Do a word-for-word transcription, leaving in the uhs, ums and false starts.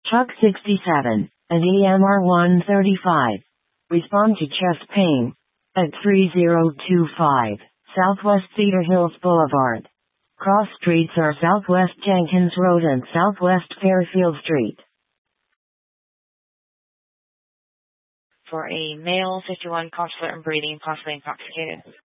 Truck sixty-seven, and E M R one thirty-five. Respond to chest pain at three zero two five Southwest Cedar Hills Boulevard. Cross streets are Southwest Jenkins Road and Southwest Fairfield Street. For a male, fifty-one, consulate and breathing, possibly intoxicated.